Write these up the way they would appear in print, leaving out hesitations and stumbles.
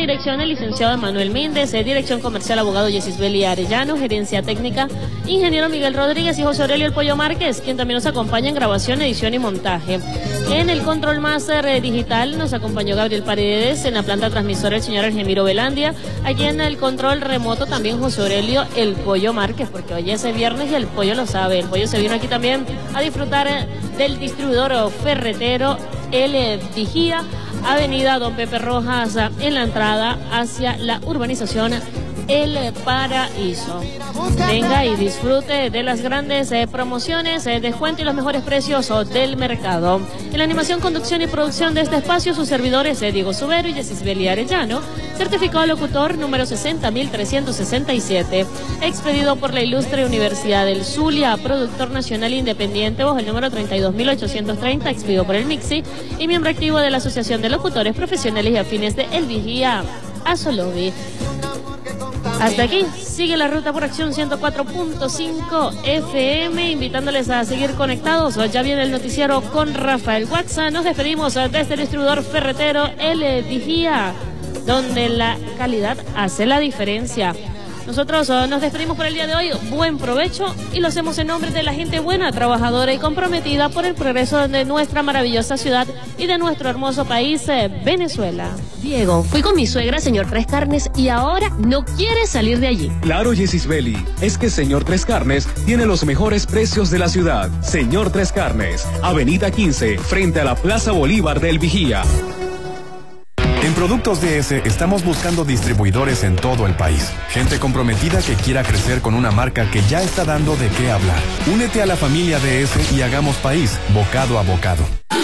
dirección el licenciado Emanuel Méndez, dirección comercial abogado Yesisbeli Arellano, gerencia técnica ingeniero Miguel Rodríguez y José Aurelio El Pollo Márquez, quien también nos acompaña en grabación, edición y montaje. En el control master digital nos acompañó Gabriel Paredes, en la planta transmisora el señor Argemiro Velandia, allí en el control remoto también José Aurelio El Pollo Márquez, porque hoy es viernes y el pollo lo sabe. El pollo se vino aquí también a disfrutar del distribuidor ferretero El Vigía, avenida Don Pepe Rojas, en la entrada hacia la urbanización El Paraíso. Venga y disfrute de las grandes promociones, descuento y los mejores precios del mercado. En la animación, conducción y producción de este espacio, sus servidores Diego Subero y Yesisbeli Arellano, certificado locutor número 60.367, expedido por la Ilustre Universidad del Zulia, productor nacional independiente bajo el número 32.830, expedido por el MIXI y miembro activo de la Asociación de Locutores Profesionales y Afines de El Vigía, Asolovi. Hasta aquí sigue la ruta por Acción 104.5 FM, invitándoles a seguir conectados. Ya viene el noticiero con Rafael Guaxa. Nos despedimos de este distribuidor ferretero El Vigía, donde la calidad hace la diferencia. Nosotros nos despedimos por el día de hoy. Buen provecho, y lo hacemos en nombre de la gente buena, trabajadora y comprometida por el progreso de nuestra maravillosa ciudad y de nuestro hermoso país, Venezuela. Diego, fui con mi suegra, señor Tres Carnes, y ahora no quiere salir de allí. Claro, Yesisbeli, es que señor Tres Carnes tiene los mejores precios de la ciudad. Señor Tres Carnes, avenida 15, frente a la Plaza Bolívar del Vigía. En Productos DS estamos buscando distribuidores en todo el país. Gente comprometida que quiera crecer con una marca que ya está dando de qué hablar. Únete a la familia DS y hagamos país, bocado a bocado.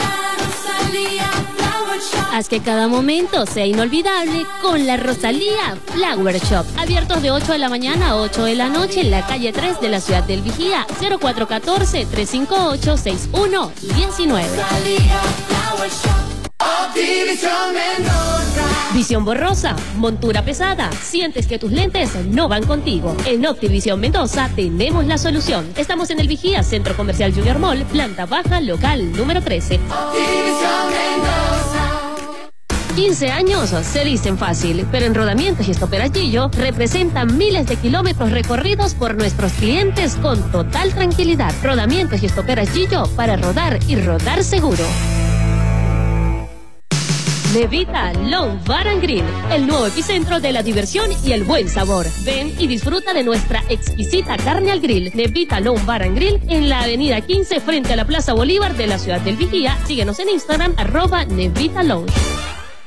Haz que cada momento sea inolvidable con la Rosalía Flower Shop. Abiertos de 8 de la mañana a 8 de la noche en la calle 3 de la ciudad del Vigía, 0414-358-6119. Visión borrosa, montura pesada, sientes que tus lentes no van contigo. En Optivisión Mendoza tenemos la solución. Estamos en el Vigía, Centro Comercial Junior Mall, planta baja, local número 13. Optivisión Mendoza. 15 años se dicen fácil, pero en Rodamientos y Estoperas Gillo representan miles de kilómetros recorridos por nuestros clientes con total tranquilidad. Rodamientos y Estoperas Gillo, para rodar y rodar seguro. Nevita Long Bar & Grill, el nuevo epicentro de la diversión y el buen sabor. Ven y disfruta de nuestra exquisita carne al grill. Nevita Long Bar & Grill en la avenida 15 frente a la Plaza Bolívar de la ciudad del Vigía. Síguenos en Instagram @Nevita Lounge.